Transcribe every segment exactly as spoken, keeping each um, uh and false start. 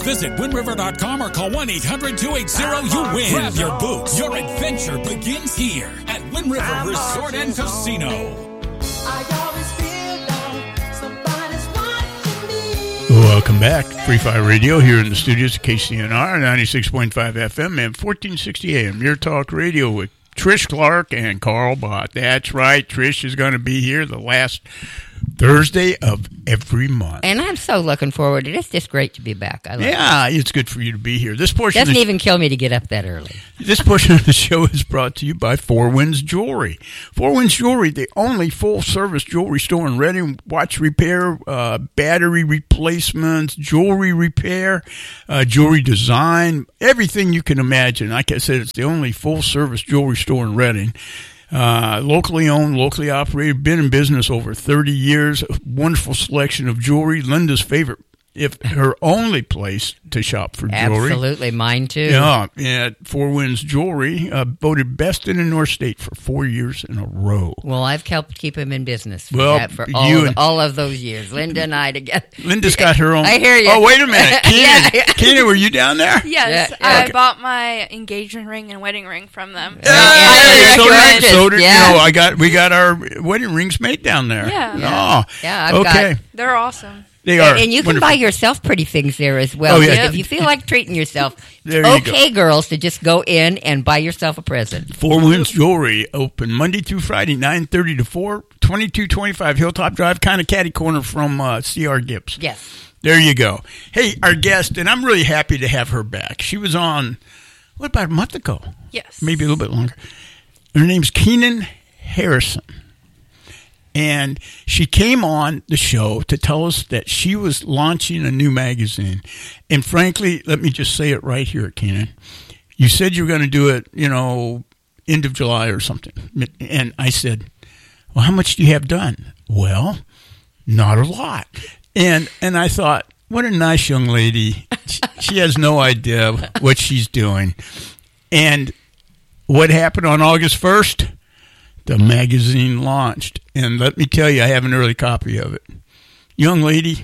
Visit Wind River dot com or call one eight hundred two eight zero you win. Grab your boots. Your adventure begins here at Wind River Resort and Casino. Welcome back. Free Fire Radio here in the studios of K C N R, ninety-six point five F M and fourteen sixty A M. Your talk radio with Trish Clark and Carl Bott. That's right. Trish is going to be here the last Thursday of every month. And I'm so looking forward to it. It's just great to be back. I love yeah, it. It's good for you to be here. This portion doesn't of the, even kill me to get up that early. This portion of the show is brought to you by Four Winds Jewelry. Four Winds Jewelry, the only full-service jewelry store in Reading. Watch repair, uh, battery replacements, jewelry repair, uh, jewelry design, everything you can imagine. Like I said, it's the only full-service jewelry store in Reading. Uh, locally owned, locally operated, been in business over thirty years. A wonderful selection of jewelry. Linda's favorite, if her only place to shop for jewelry. Absolutely, mine too. Yeah, at Four Winds Jewelry, uh, voted best in the North State for four years in a row. Well, I've helped keep him in business for, well, that for all, you of, and, all of those years. Linda and I together. Linda's got her own. I hear you. Oh, wait a minute. Keenan, yeah, yeah. Keenan, were you down there? Yes, Yeah, I okay. bought my engagement ring and wedding ring from them. Yeah, Yeah, so, yeah, did, so did yeah. you know, I got we got our wedding rings made down there. Yeah. Yeah. Oh, Yeah, I've okay. got- They're awesome. They are. And you can wonderful. buy yourself pretty things there as well. Oh, yeah. If you feel like treating yourself, There you okay, girls, to just go in and buy yourself a present. Four Winds Jewelry, open Monday through Friday, nine thirty to four, twenty-two twenty-five Hilltop Drive, kind of catty corner from uh, C R Gibbs. Yes. There you go. Hey, our guest, and I'm really happy to have her back. She was on, what, about a month ago? Yes. Maybe a little bit longer. Her name's Keenan Harrison. And she came on the show to tell us that she was launching a new magazine. And frankly, let me just say it right here, Keenan. You said you were going to do it, you know, end of July or something. And I said, well, how much do you have done? Well, not a lot. And and I thought, what a nice young lady. She has no idea what she's doing. And what happened on August first? The magazine launched. And let me tell you, I have an early copy of it. Young lady,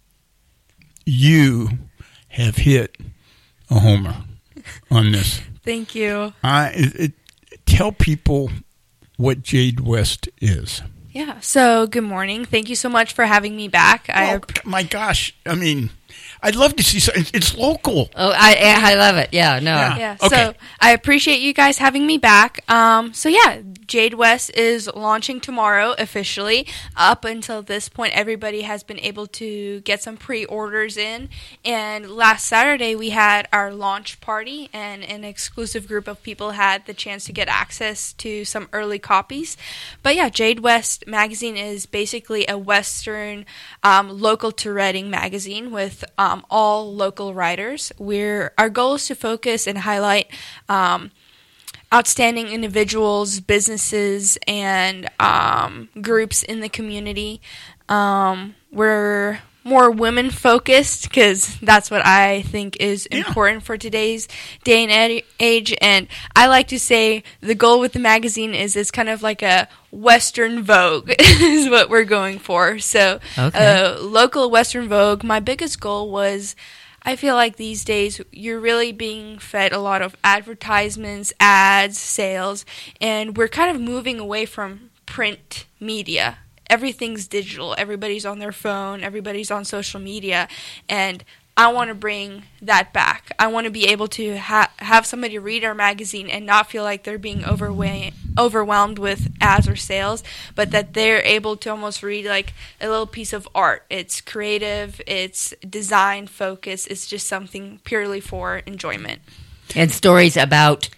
you have hit a homer on this. Thank you. I it, it, tell people what Jade West is. Yeah. So, good morning. Thank you so much for having me back. I Oh, my gosh. I mean, I'd love to see something. It's local. Oh, I I love it. Yeah, no. Yeah. Yeah, Okay. so I appreciate you guys having me back. Um, so yeah, Jade West is launching tomorrow officially. Up until this point, everybody has been able to get some pre-orders in. And last Saturday, we had our launch party, and an exclusive group of people had the chance to get access to some early copies. But yeah, Jade West magazine is basically a Western, um, local to Reading magazine with um, all local writers. We're our goal is to focus and highlight um, outstanding individuals, businesses, and um, groups in the community. Um, we're more women focused because that's what I think is Yeah. important for today's day and ed- age. And I like to say the goal with the magazine is it's kind of like a Western Vogue is what we're going for. So Okay. uh, local Western Vogue, my biggest goal was I feel like these days you're really being fed a lot of advertisements, ads, sales, and we're kind of moving away from print media. Everything's digital. Everybody's on their phone. Everybody's on social media. And I want to bring that back. I want to be able to ha- have somebody read our magazine and not feel like they're being overwhelmed overwhelmed with ads or sales, but that they're able to almost read like a little piece of art. It's creative, it's design focused, it's just something purely for enjoyment. And stories about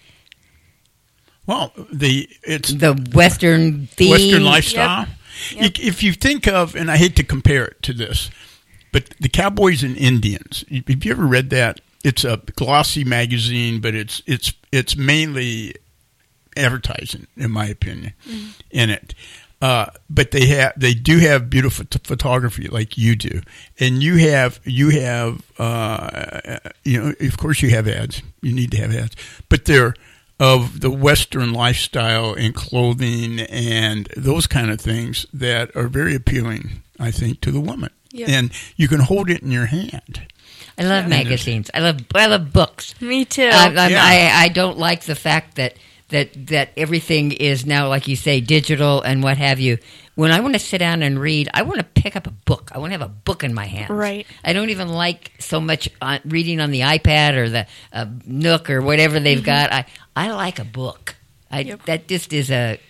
Well, the it's the Western theme. Western lifestyle. Yep. Yep. You- If you think of, and I hate to compare it to this, but the Cowboys and Indians. Have you ever read that? It's a glossy magazine, but it's it's it's mainly advertising, in my opinion, mm-hmm. in it. Uh, but they have they do have beautiful t- photography like you do, and you have you have uh, you know of course you have ads. You need to have ads, but they're of the Western lifestyle and clothing and those kind of things that are very appealing, I think, to the woman. Yep. And you can hold it in your hand. I love magazines. I love I love books. Me too. I, I'm- Yeah. I, I don't like the fact that, that that everything is now, like you say, digital and what have you. When I want to sit down and read, I want to pick up a book. I want to have a book in my hands. Right. I don't even like so much on, reading on the iPad or the uh, Nook or whatever they've got. I, I like a book. I, Yep. That just is a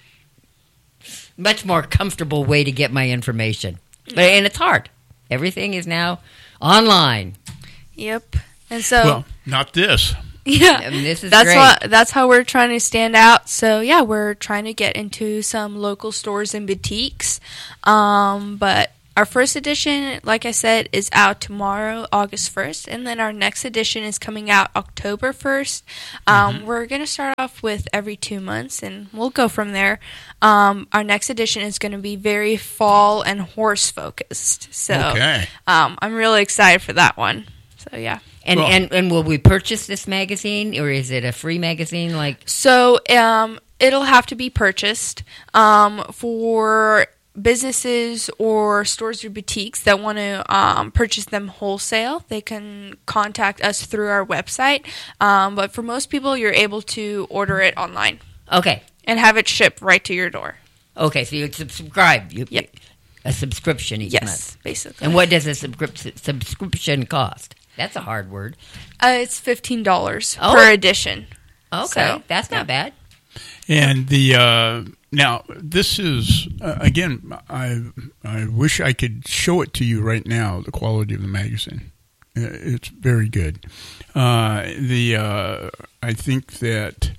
much more comfortable way to get my information. But, and it's hard. Everything is now online. Yep. And so Well, not this. yeah, I mean, this is that's great. what that's how we're trying to stand out. So yeah, we're trying to get into some local stores and boutiques. Um, but our first edition, like I said, is out tomorrow, August first, and then our next edition is coming out October first. Um, Mm-hmm. We're going to start off with every two months, and we'll go from there. Um, our next edition is going to be very fall and horse focused. So Okay. um, I'm really excited for that one. So yeah. And, Well- and and will we purchase this magazine, or is it a free magazine? Like, So um, it'll have to be purchased um, for businesses or stores or boutiques that want to um, purchase them wholesale. They can contact us through our website. Um, but for most people, you're able to order it online okay, and have it shipped right to your door. okay, so you subscribe. You, Yep. A subscription each Yes, month. basically. And what does a subscrip- subscription cost? That's a hard word. Uh, it's fifteen dollars Oh. per edition. Okay, So, that's not bad. And the uh, now this is uh, again. I I wish I could show it to you right now. The quality of the magazine, Uh, it's very good. Uh, the uh, I think that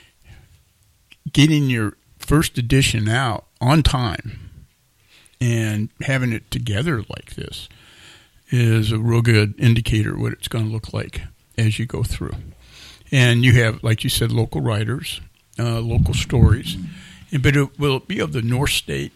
getting your first edition out on time and having it together like this is a real good indicator of what it's going to look like as you go through. And you have, like you said, local writers, uh, local stories. And, but it, will it be of the North State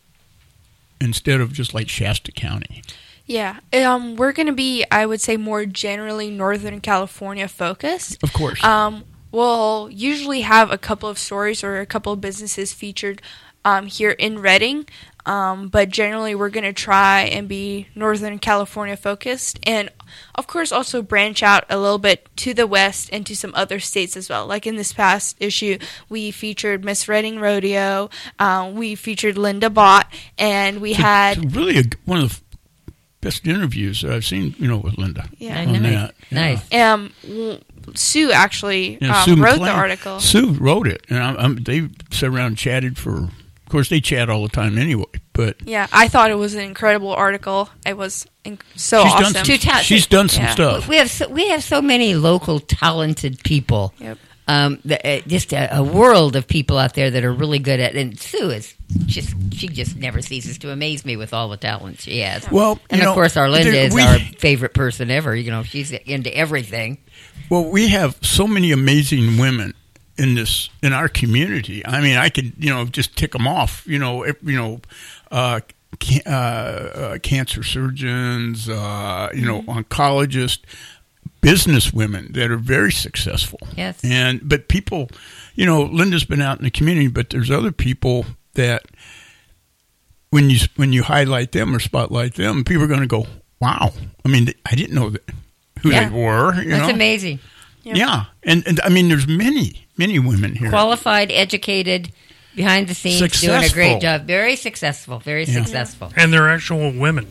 instead of just like Shasta County? Yeah, um, we're going to be, I would say, more generally Northern California focused. Of course. Um, we'll usually have a couple of stories or a couple of businesses featured um, here in Redding, um, but generally we're going to try and be Northern California focused, and of course also branch out a little bit to the west and to some other states as well. Like in this past issue, we featured Miss Redding Rodeo, um, we featured Linda Bott, and we had... It's really a, one of the best interviews that I've seen, you know, with Linda. Yeah. I on know. that. Nice. Um, w- Sue actually Yeah, um, Sue wrote McLean. the article. Sue wrote it, and I'm, I'm, they sat around and chatted for. Of course, they chat all the time anyway. But Yeah, I thought it was an incredible article. It was inc- so she's awesome. done. Too ta- She's done some Yeah. stuff. We have so, we have so many local talented people. Yep. Um, the, uh, just a, a world of people out there that are really good at. And Sue is just she just never ceases to amaze me with all the talent she has. Well, and you of know, course, Arlinda there- is we- our favorite person ever. You know, she's into everything. Well, we have so many amazing women in this in our community. I mean, I could you know just tick them off. You know, if- you know, uh, can, uh, uh, cancer surgeons. Uh, you know, oncologists, business women that are very successful. Yes. And but people, you know, Linda's been out in the community, but there's other people that when you when you highlight them or spotlight them, people are going to go, "Wow!" I mean, I didn't know that who Yeah. they were. You That's know? amazing. Yep. Yeah, and, and I mean, there's many, many women here. Qualified, educated, behind the scenes, doing a Successful. great job. Very successful. Very Yeah. successful. And they're actual women.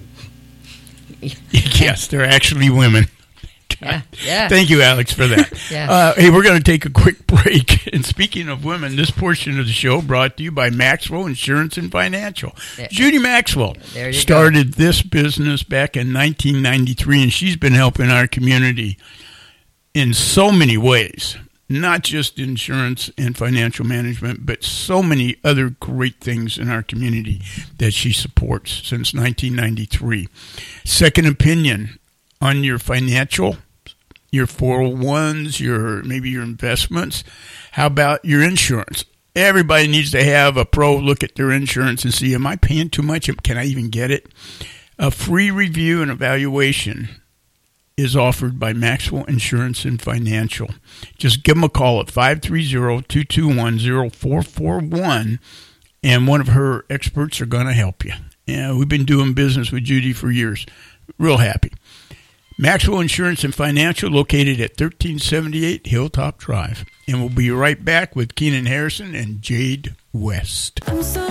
Yes, they're actually women. Yeah. Yeah. Thank you, Alex, for that. Yeah. uh, hey, we're going to take a quick break. And speaking of women, this portion of the show brought to you by Maxwell Insurance and Financial. There- Judy Maxwell There you go. started this business back in nineteen ninety-three, and she's been helping our community in so many ways, not just insurance and financial management, but so many other great things in our community that she supports since nineteen ninety-three. Second opinion on your financial, your four oh ones, your maybe your investments. How about your insurance? Everybody needs to have a pro look at their insurance and see, am I paying too much? Can I even get it? A free review and evaluation is offered by Maxwell Insurance and Financial. Just give them a call at five three zero, two two one, zero four four one, and one of her experts are going to help you. Yeah, we've been doing business with Judy for years. Real happy. Maxwell Insurance and Financial, located at thirteen seventy-eight Hilltop Drive. And we'll be right back with Keenan Harrison and Jade West.